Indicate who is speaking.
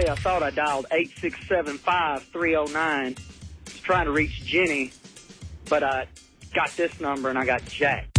Speaker 1: say I thought I dialed 8675-309. I was trying to reach Jenny, but I got this number and I got jacked.